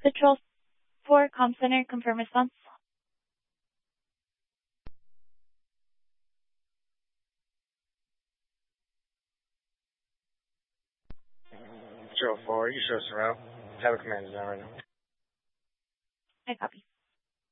Control 4, comm center, confirm response. Control 4, you show surround. Have a command design right now. I copy.